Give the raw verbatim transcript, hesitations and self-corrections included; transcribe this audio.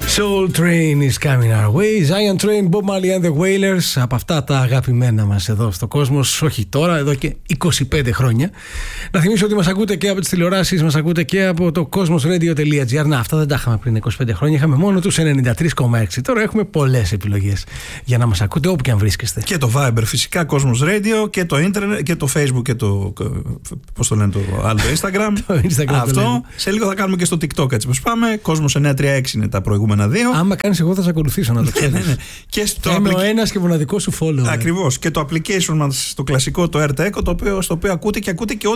Soul Train is coming our way. Giant Train, Bob Marley and the Wailers. Από αυτά τα αγαπημένα μας εδώ στο κόσμος, όχι τώρα, εδώ και είκοσι πέντε χρόνια. Να θυμίσω ότι μας ακούτε και από τις τηλεοράσεις, μας ακούτε και από το cosmosradio.gr. Να, αυτά δεν τα είχαμε πριν είκοσι πέντε χρόνια. Είχαμε μόνο τους ενενήντα τρία κόμμα έξι. Τώρα έχουμε πολλές επιλογές για να μας ακούτε όπου και αν βρίσκεστε. Και το Viber φυσικά, Cosmos Radio, και το Internet και το Facebook και το. Πώς το λένε το άλλο, το Instagram. το Instagram Αυτό. Το σε λίγο θα κάνουμε και στο TikTok, έτσι πως πάμε. Cosmos εννιακόσια τριάντα έξι είναι τα προηγούμενα δύο. Άμα κάνεις, εγώ θα σε ακολουθήσω, να το ξέρεις. ναι, ναι. Και στο Είμαι applic... ο ένας και μοναδικό σου follower. Ακριβώς. Και το application μας, το κλασικό, το AirTech, το οποίο, στο οποίο ακούτε και ακούτε και